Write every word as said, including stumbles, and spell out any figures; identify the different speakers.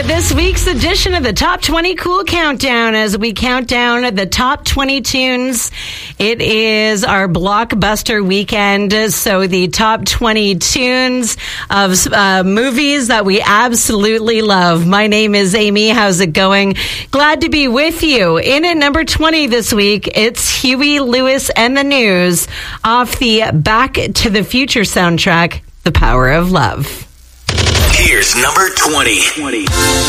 Speaker 1: This week's edition of the Top twenty Cool Countdown as we count down the top twenty tunes. It is our blockbuster weekend, so the top twenty tunes of uh, movies that we absolutely love. My name is Amy. How's it going? Glad to be with you. In at number twenty this week, it's Huey Lewis and the News off the Back to the Future soundtrack, The Power of Love.
Speaker 2: Here's number twenty.